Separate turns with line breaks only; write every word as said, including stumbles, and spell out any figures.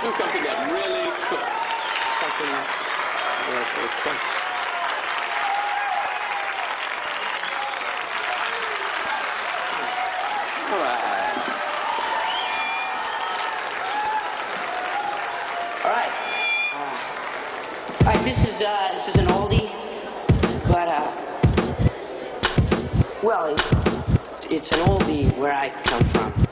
do something that really cooks. Something that really cooks. All right.
All right. Uh, all right. This is uh, this is an oldie, but uh, well, it, it's an oldie where I come from.